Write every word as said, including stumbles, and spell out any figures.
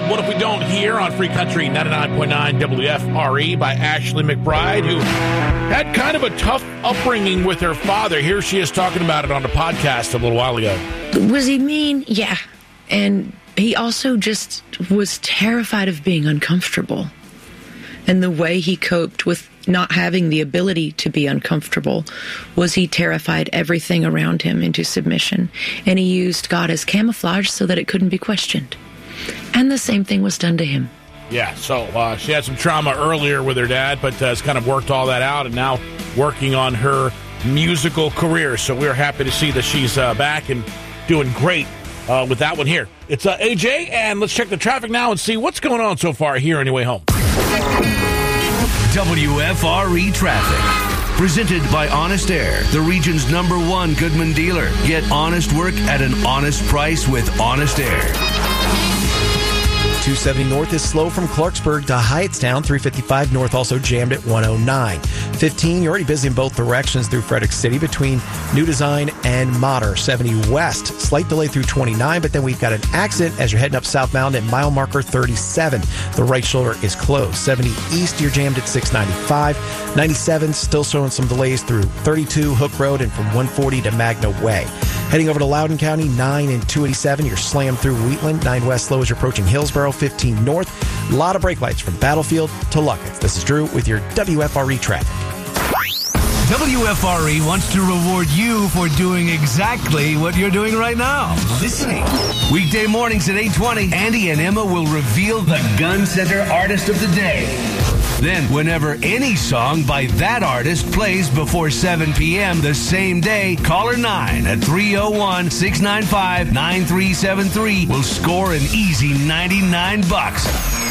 called What If We Don't here on Free Country ninety-nine point nine W F R E by Ashley McBride, who had kind of a tough upbringing with her father. Here she is talking about it on the podcast a little while ago. Was he mean? Yeah. And he also just was terrified of being uncomfortable. And the way he coped with not having the ability to be uncomfortable was he terrified everything around him into submission. And he used God as camouflage so that it couldn't be questioned. And the same thing was done to him. Yeah, so uh, she had some trauma earlier with her dad, but uh, has kind of worked all that out and now working on her musical career. So we're happy to see that she's uh, back and doing great uh, with that one here. It's uh, A J, and let's check the traffic now and see what's going on so far here on your way home. W F R E Traffic. Presented by Honest Air, the region's number one Goodman dealer. Get honest work at an honest price with Honest Air. two seventy north is slow from Clarksburg to Hyattstown. three fifty-five north also jammed at one oh nine. fifteen, you're already busy in both directions through Frederick City between New Design and Mater. seventy west, slight delay through twenty-nine, but then we've got an accident as you're heading up southbound at mile marker thirty-seven. The right shoulder is closed. seventy east, you're jammed at six ninety-five. ninety-seven, still showing some delays through thirty-two Hook Road and from one forty to Magna Way. Heading over to Loudoun County, nine and two eighty-seven, you're slammed through Wheatland. nine west slow as you're approaching Hillsborough. fifteen north, a lot of brake lights from Battlefield to Luckett's. This is Drew with your W F R E traffic. W F R E wants to reward you for doing exactly what you're doing right now. Listening. Weekday mornings at eight twenty, Andy and Emma will reveal the Gun Center Artist of the Day. Then, whenever any song by that artist plays before seven p.m. the same day, caller nine at three oh one, six nine five, nine three seven three will score an easy ninety-nine bucks.